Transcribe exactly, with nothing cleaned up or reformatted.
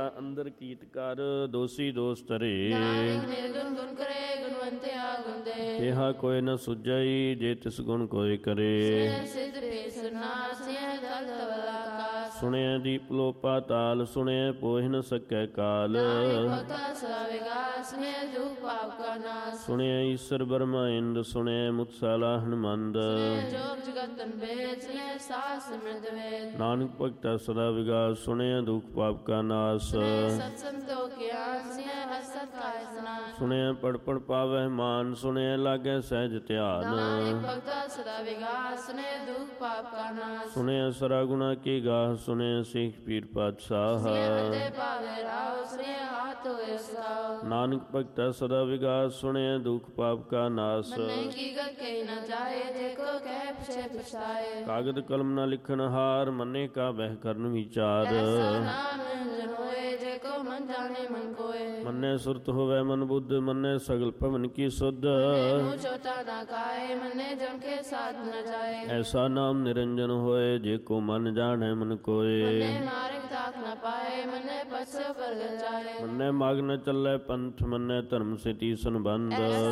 ਆਪਣਾ ਅੰਦਰ ਕੀਤ ਕਰ, ਦੋਸੀ ਦੋਸ ਧਰੇ। ਨਿਰਗੁਣ ਗੁਣ ਕਰੇ, ਗੁਣਵੰਤਿਆ ਗੁਣ ਦੇ। ਕਿਹਾ ਕੋਈ ਨ ਸੁਝਈ, ਜੇ ਤਿਸ ਗੁਣ ਕੋਈ ਕਰੇ। ਸਿਧ ਭੇਸ ਨਾਸਿਆ ਦਲ ਤਵਲ ਆਕਾਸ। ਸੁਣਿਆ ਦੀਪ ਲੋ ਪਾਤਾਲ, ਸੁਣਿਆ ਪੋਹਿ ਨ ਸਕੈ ਕਾਲ। ਭਗਤਾ ਸਦਾ ਵਿਗਾਸ, ਸੁਣਿਆ ਦੁਖ ਪਾਪ ਕਾ ਨਾਸ। ਸੁਣਿਆ ਈਸ਼ਰ ਬਰਮਾ ਇੰਦ, ਸੁਣਿਆ ਮੁਤਸਾਲਾ ਹਨਮੰਦ। ਜੋਗ ਜਗਤਨ ਵੇਦ, ਸੁਣਿਆ ਸਾਸ ਸਮ੍ਰਿਤ ਵੇਦ। ਨਾਨਕ ਭਗਤਾ ਸਦਾ ਵਿਗਾਸ, ਸੁਣਿਆ ਦੁਖ ਪਾਪ ਕਾ ਨਾਸ। ਸਤ ਸੰਤੋ ਕੀ ਆਸ, ਸੁਣਿਆ ਅਸਤ ਕਾਇ ਸਨਾਸ। ਸੁਣਿਆ ਪੜ ਪੜ ਪਾਵਹਿ ਮਾਨ, ਸੁਣਿਆ ਲਾਗੈ ਸਹਿਜ ਧਿਆਨ। ਨਾਨਕ ਭਗਤਾ ਸਦਾ ਵਿਗਾਸ, ਸੁਣਿਆ ਦੁਖ ਪਾਪ ਕਾ ਨਾਸ। ਸੁਣਿਆ ਸਰਾ ਗੁਣਾ ਕੀ ਗਾਹ, ਸੁਣਿਆ ਸਿੱਖ ਪੀਰ ਪਾਤਸ਼ਾਹ। ਤੇ ਪਾਵੇ ਰਾਉ, ਸੁਣਿਆ ਹਾਥ ਹੋਏ ਸੁਆਉ। ਨਾਨਕ ਭਗਤਾ ਸਦਾ ਵਿਗਾਸ, ਸੁਣਿਆ ਦੁਖ ਪਾਪ ਕਾ ਨਾਸ। ਮੰਨੇ ਕੀ ਗਤ ਕਹਿ ਨ ਜਾਏ, ਜੇ ਕੋ ਕਹਿ ਪਿਛੇ ਪਛਤਾਏ। ਕਾਗਦ ਕਲਮ ਨਾ ਲਿਖਣ ਹਾਰ, ਮੰਨੇ ਕਾ ਬਹਿ ਕਰਨ ਵਿਚਾਰ। ਐਸਾ ਨਾਮ ਨਿਰੰਜਨ ਹੋਏ, ਜੇ ਕੋ ਮਨ ਜਾਣੇ ਮਨ ਕੋਏ। ਮੰਨੇ ਸੁਰਤ ਹੋਵੇ ਮਨ ਬੁੱਧ, ਮੰਨੇ ਸਗਲ ਭਵਨ ਕੀ ਸੁਧ। ਮੂੰਹ ਛੋਟਾ ਨਾ ਕਾਏ, ਮੰਨੇ ਜਮ ਕੇ ਸਾਥ ਨ ਜਾਏ। ਐਸਾ ਨਾਮ ਨਿਰੰਜਨ ਹੋਏ, ਜੇ ਕੋ ਮਨ ਜਾਣੈ ਮਨ ਕੋਏ। ਮੰਨੇ ਮਾਰਗ ਤਾਕ ਨ ਪਾਏ, ਮੰਨੇ ਪਛ ਪਰ ਜਾਏ। ਮੰਨੇ ਮਾਗ ਨ ਚੱਲੇ ਪੰਥ, ਮੰਨੇ ਧਰਮ ਸਿਤੀ ਸੰਬੰਧ।